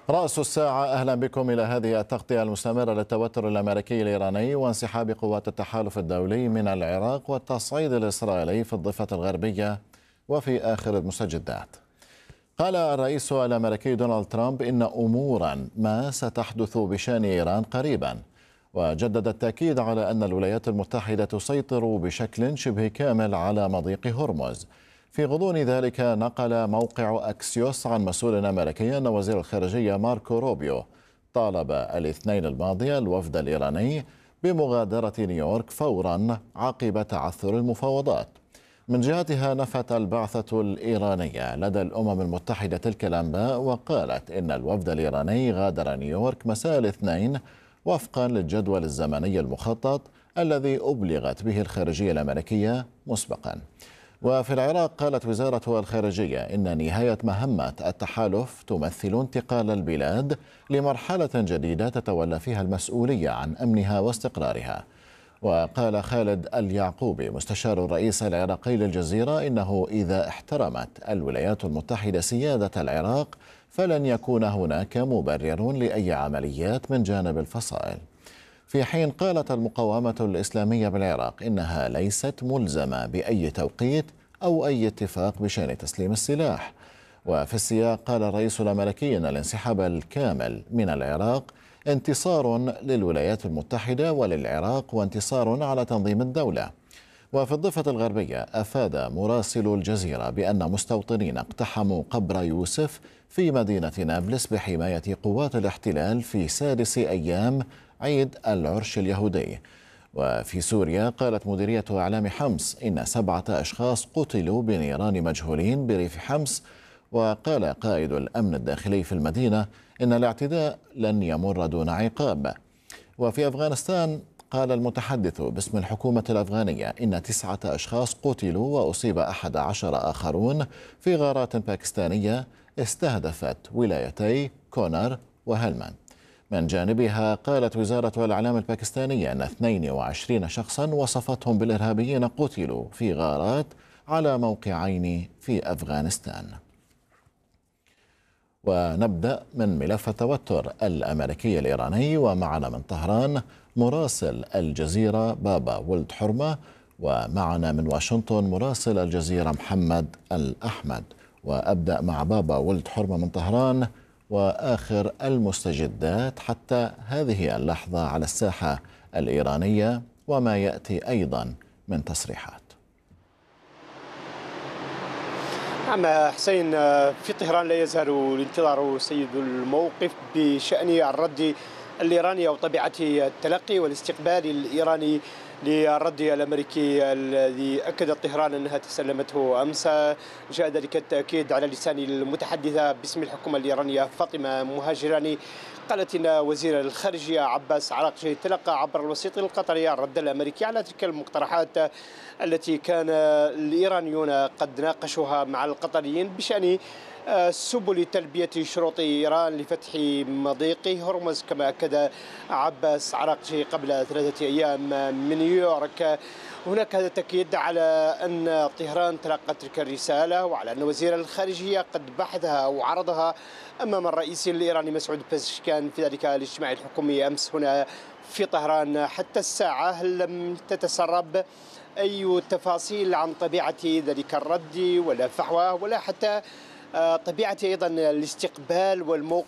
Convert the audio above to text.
رأس الساعة، أهلا بكم إلى هذه التغطية المستمرة للتوتر الأمريكي الإيراني وانسحاب قوات التحالف الدولي من العراق والتصعيد الإسرائيلي في الضفة الغربية وفي آخر المستجدات. قال الرئيس الأمريكي دونالد ترامب إن أمورا ما ستحدث بشأن إيران قريبا، وجدد التأكيد على أن الولايات المتحدة تسيطر بشكل شبه كامل على مضيق هرمز. في غضون ذلك، نقل موقع أكسيوس عن مسؤول أمريكي أن وزير الخارجية ماركو روبيو طالب الاثنين الماضي الوفد الإيراني بمغادرة نيويورك فورا عقب تعثر المفاوضات. من جهتها، نفت البعثة الإيرانية لدى الأمم المتحدة تلك الأنباء، وقالت إن الوفد الإيراني غادر نيويورك مساء الاثنين وفقا للجدول الزمني المخطط الذي أبلغت به الخارجية الأمريكية مسبقا. وفي العراق، قالت وزارة الخارجية إن نهاية مهمة التحالف تمثل انتقال البلاد لمرحلة جديدة تتولى فيها المسؤولية عن أمنها واستقرارها. وقال خالد اليعقوبي مستشار الرئيس العراقي للجزيرة إنه إذا احترمت الولايات المتحدة سيادة العراق فلن يكون هناك مبرر لأي عمليات من جانب الفصائل. في حين قالت المقاومة الإسلامية بالعراق إنها ليست ملزمة بأي توقيت أو أي اتفاق بشأن تسليم السلاح. وفي السياق، قال الرئيس الأمريكي أن الانسحاب الكامل من العراق انتصار للولايات المتحدة وللعراق وانتصار على تنظيم الدولة. وفي الضفة الغربية، أفاد مراسل الجزيرة بأن مستوطنين اقتحموا قبر يوسف في مدينة نابلس بحماية قوات الاحتلال في سادس أيام عيد العرش اليهودي. وفي سوريا، قالت مديرية إعلام حمص إن 7 أشخاص قتلوا بنيران مجهولين بريف حمص. وقال قائد الأمن الداخلي في المدينة إن الاعتداء لن يمر دون عقاب. وفي أفغانستان، قال المتحدث باسم الحكومة الأفغانية إن 9 أشخاص قتلوا وأصيب 11 آخرون في غارات باكستانية استهدفت ولايتي كونر وهلمند. من جانبها، قالت وزارة الإعلام الباكستانية أن 22 شخصا وصفتهم بالإرهابيين قتلوا في غارات على موقعين في أفغانستان. ونبدأ من ملف التوتر الأمريكي الإيراني، ومعنا من طهران مراسل الجزيرة بابا ولد حرمة، ومعنا من واشنطن مراسل الجزيرة محمد الأحمد. وأبدأ مع بابا ولد حرمة من طهران وآخر المستجدات حتى هذه اللحظة على الساحة الإيرانية وما يأتي أيضا من تصريحات. نعم حسين، في طهران لا يزال الانتظار سيد الموقف بشأن الرد الإيراني أو طبيعة التلقي والاستقبال الإيراني للرد الأمريكي الذي أكدت طهران أنها تسلمته أمس. جاء ذلك التأكيد على لسان المتحدثة باسم الحكومة الإيرانية فاطمة مهاجراني. قالت إن وزير الخارجية عباس عراقجي تلقى عبر الوسيط القطري الرد الأمريكي على تلك المقترحات التي كان الإيرانيون قد ناقشوها مع القطريين بشأن سبل تلبية شروط إيران لفتح مضيق هرمز، كما أكد عباس عراقجي قبل 3 أيام من نيويورك. هناك هذا التأكيد على أن طهران تلقت تلك الرسالة، وعلى أن وزير الخارجية قد بحثها وعرضها أمام الرئيس الإيراني مسعود بزشكيان في ذلك الاجتماع الحكومي أمس هنا في طهران. حتى الساعة هل لم تتسرب أي تفاصيل عن طبيعة ذلك الرد ولا فحوى ولا حتى طبيعة أيضا الاستقبال والموقف